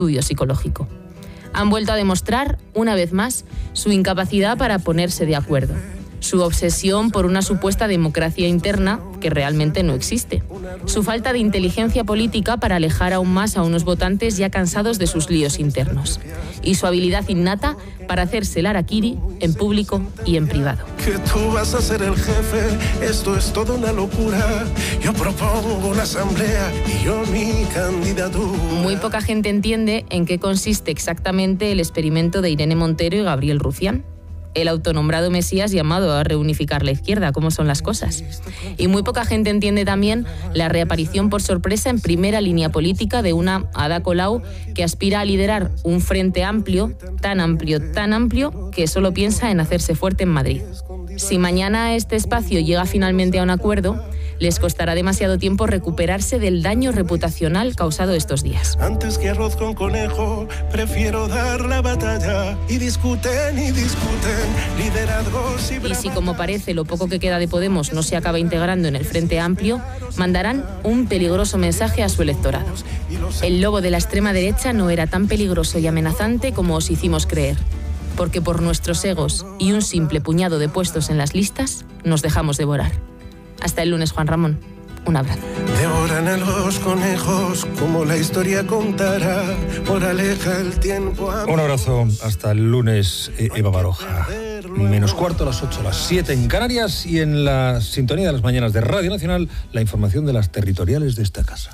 estudio psicológico. Han vuelto a demostrar, una vez más, su incapacidad para ponerse de acuerdo, su obsesión por una supuesta democracia interna que realmente no existe, su falta de inteligencia política para alejar aún más a unos votantes ya cansados de sus líos internos, y su habilidad innata para hacerse el harakiri en público y en privado. Que tú vas a ser el jefe, esto es toda una locura. Yo propongo una asamblea y yo mi candidatura. Muy poca gente entiende en qué consiste exactamente el experimento de Irene Montero y Gabriel Rufián, el autonombrado Mesías llamado a reunificar la izquierda, cómo son las cosas. Y muy poca gente entiende también la reaparición por sorpresa en primera línea política de una Ada Colau que aspira a liderar un frente amplio, tan amplio, que solo piensa en hacerse fuerte en Madrid. Si mañana este espacio llega finalmente a un acuerdo, les costará demasiado tiempo recuperarse del daño reputacional causado estos días. Antes que arroz con conejo, prefiero dar la batalla. Y discuten, liderazgos y bravata. Y si, como parece, lo poco que queda de Podemos no se acaba integrando en el Frente Amplio, mandarán un peligroso mensaje a su electorado. El lobo de la extrema derecha no era tan peligroso y amenazante como os hicimos creer, porque por nuestros egos y un simple puñado de puestos en las listas, nos dejamos devorar. Hasta el lunes, Juan Ramón. Un abrazo. Devoran a los conejos como la historia contará. Moraleja el tiempo. Un abrazo. Hasta el lunes, Eva Baroja. Menos cuarto a las 8, a las 7 en Canarias, y en la sintonía de las mañanas de Radio Nacional, la información de las territoriales de esta casa.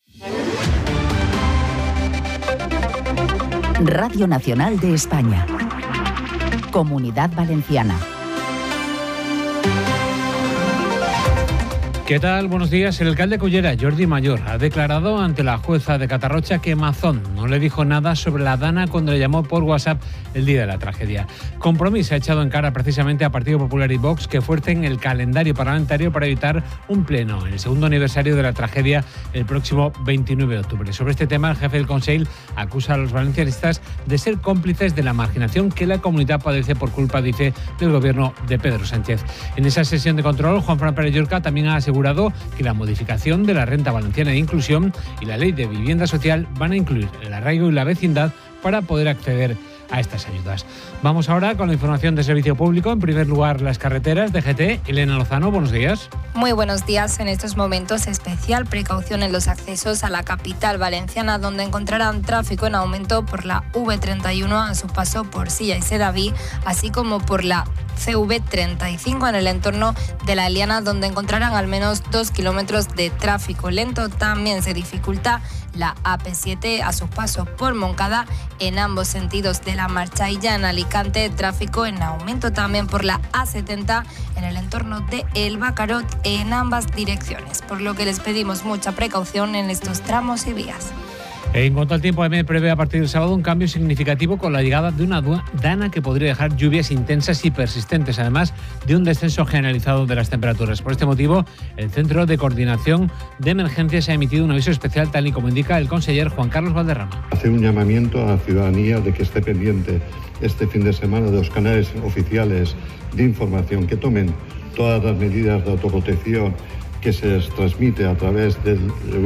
Radio Nacional de España. Comunidad Valenciana. ¿Qué tal? Buenos días. El alcalde de Cullera, Jordi Mayor, ha declarado ante la jueza de Catarrocha que Mazón no le dijo nada sobre la Dana cuando le llamó por WhatsApp el día de la tragedia. Compromís ha echado en cara precisamente a Partido Popular y Vox que fuercen el calendario parlamentario para evitar un pleno en el segundo aniversario de la tragedia el próximo 29 de octubre. Sobre este tema, el jefe del Consell acusa a los valencianistas de ser cómplices de la marginación que la comunidad padece por culpa, dice, del gobierno de Pedro Sánchez. En esa sesión de control, Juan Fran Pérez Llorca también ha asegurado que la modificación de la Renta Valenciana de Inclusión y la Ley de Vivienda Social van a incluir el arraigo y la vecindad para poder acceder a estas ayudas. Vamos ahora con la información de servicio público. En primer lugar, las carreteras. DGT, Elena Lozano, buenos días. Muy buenos días. En estos momentos, especial precaución en los accesos a la capital valenciana, donde encontrarán tráfico en aumento por la V31 a su paso por Silla y Sedaví, así como por la CV35 en el entorno de la Eliana, donde encontrarán al menos 2 kilómetros de tráfico lento. También se dificulta la AP7 a su paso por Moncada en ambos sentidos de la marcha, y ya en Alicante tráfico en aumento también por la A70 en el entorno de El Bacarot en ambas direcciones, por lo que les pedimos mucha precaución en estos tramos y vías. En cuanto al tiempo, AEMET prevé a partir del sábado un cambio significativo con la llegada de una dana que podría dejar lluvias intensas y persistentes, además de un descenso generalizado de las temperaturas. Por este motivo, el Centro de Coordinación de Emergencias ha emitido un aviso especial, tal y como indica el conseller Juan Carlos Valderrama. Hacer un llamamiento a la ciudadanía de que esté pendiente este fin de semana de los canales oficiales de información, que tomen todas las medidas de autoprotección que se les transmite a través del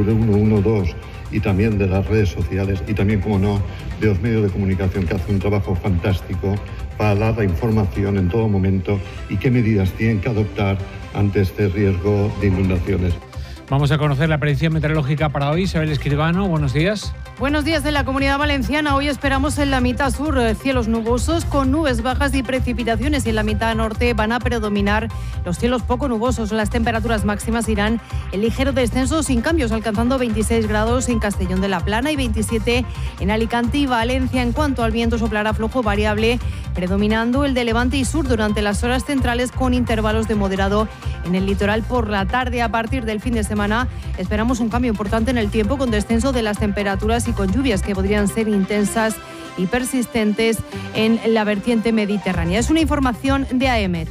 112 y también de las redes sociales, y también, como no, de los medios de comunicación, que hacen un trabajo fantástico para dar la información en todo momento y qué medidas tienen que adoptar ante este riesgo de inundaciones. Vamos a conocer la predicción meteorológica para hoy. Isabel Escribano, buenos días. Buenos días de la Comunidad Valenciana. Hoy esperamos en la mitad sur cielos nubosos con nubes bajas y precipitaciones, y en la mitad norte van a predominar los cielos poco nubosos. Las temperaturas máximas irán en ligero descenso sin cambios, alcanzando 26 grados en Castellón de la Plana y 27 en Alicante y Valencia. En cuanto al viento, soplará flojo variable, predominando el de levante y sur durante las horas centrales, con intervalos de moderado en el litoral por la tarde. A partir del fin de semana esperamos un cambio importante en el tiempo, con descenso de las temperaturas y con lluvias que podrían ser intensas y persistentes en la vertiente mediterránea. Es una información de AEMET.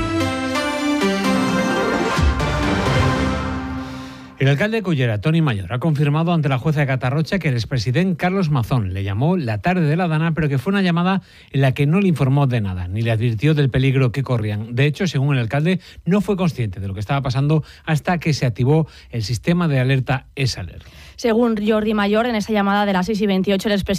El alcalde de Cullera, Toni Mayor, ha confirmado ante la jueza de Catarrocha que el expresidente Carlos Mazón le llamó la tarde de la Dana, pero que fue una llamada en la que no le informó de nada, ni le advirtió del peligro que corrían. De hecho, según el alcalde, no fue consciente de lo que estaba pasando hasta que se activó el sistema de alerta ESALER. Según Jordi Mayor, en esa llamada de las 6:28, el expresidente